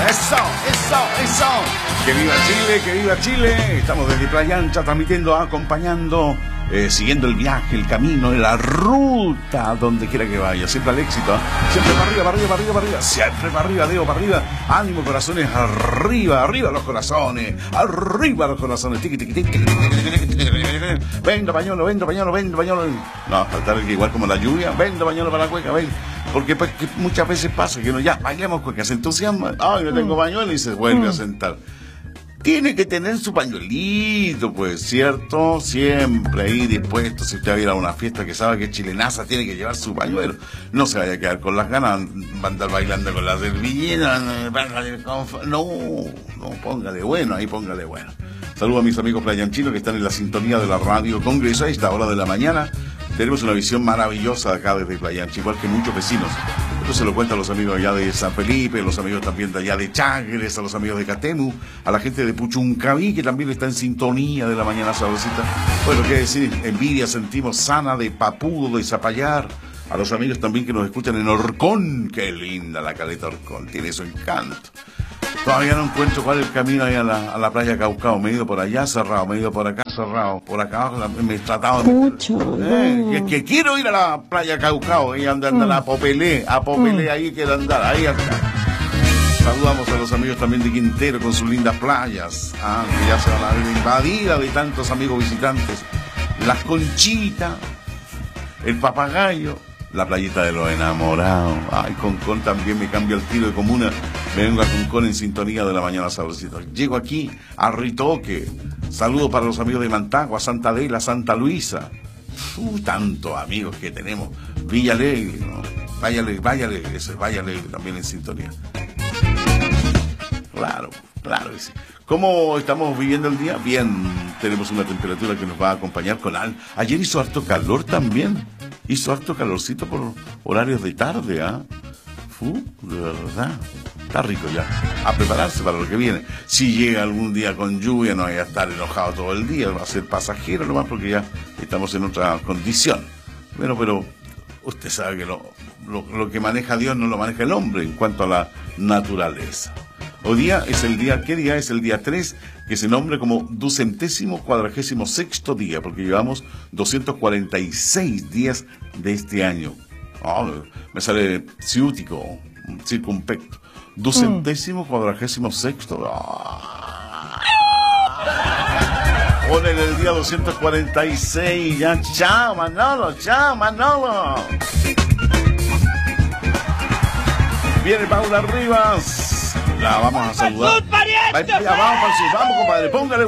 Eso. Que viva Chile, que viva Chile. Estamos desde Playa Ancha transmitiendo, acompañando, siguiendo el viaje, el camino, la ruta, donde quiera que vaya. Siempre al éxito, ¿eh? Siempre para arriba, para arriba, para arriba, para arriba. Siempre para arriba, Deo, para arriba. Ánimo, corazones, arriba, arriba los corazones. Arriba los corazones. Tiqui, tiqui, tiqui, tiqui, tiqui, tiqui. Vendo pañuelo, vendo pañuelo, vendo pañuelo. No, faltar que igual como la lluvia. Vendo pañuelo para la cueca, ven. Porque pues, que muchas veces pasa que uno ya bailemos cueca, se entusiasma. Ay, no tengo pañuelo y se vuelve a sentar. Tiene que tener su pañuelito, pues, ¿cierto? Siempre ahí dispuesto. Si usted va a ir a una fiesta que sabe que es chilenaza, tiene que llevar su pañuelo. No se vaya a quedar con las ganas, va a andar bailando con la servilleta. No, póngale bueno, ahí póngale bueno. Saludos a mis amigos playanchinos que están en la sintonía de la radio Congreso a esta hora de la mañana. Tenemos una visión maravillosa acá desde Playa Ancha, igual que muchos vecinos. Esto se lo cuentan los amigos allá de San Felipe, los amigos también de allá de Chagres, a los amigos de Catemu, a la gente de Puchuncaví, que también está en sintonía de la mañana sabrosita. Bueno, qué decir, envidia sentimos sana de Papudo, de Zapallar. A los amigos también que nos escuchan en Orcón. Qué linda la caleta Orcón, tiene su encanto. Todavía no encuentro cuál es el camino ahí a la playa Caucao. Me he ido por allá cerrado, me he ido por acá cerrado, por acá abajo me he tratado de... Mucho, y es que quiero ir a la playa Caucao y andar a Popelé ahí quiero andar, ahí anda. Saludamos a los amigos también de Quintero con sus lindas playas, que ya se van a ver invadidas de tantos amigos visitantes. Las Conchitas, el Papagayo, la playita de los enamorados. Ay, Concón también me cambia el tiro de comuna. Me vengo a Concón en sintonía de la mañana sabrosita. Llego aquí a Ritoque. Saludos para los amigos de Mantagua, Santa Adela, Santa Luisa. Tantos amigos que tenemos. Villa Alegre, ¿no? Vaya Alegre también en sintonía. Claro que sí. ¿Cómo estamos viviendo el día? Bien, tenemos una temperatura que nos va a acompañar con ayer hizo harto calor también. Hizo harto calorcito por horarios de tarde, ¿ah? De verdad. Está rico ya. A prepararse para lo que viene. Si llega algún día con lluvia, no vaya a estar enojado todo el día. Va a ser pasajero nomás porque ya estamos en otra condición. Bueno, pero usted sabe que lo que maneja Dios no lo maneja el hombre en cuanto a la naturaleza. Hoy día es el día, ¿qué día es? El día 3, que se nombra como 246º día, porque llevamos 246 días de este año. Me sale ciútico, circunspecto. 246º. Ponen el día 246, ya, chao Manolo. Viene Paula Rivas. La vamos a saludar. ¡Salud, pariente! Vamos, compadre, póngale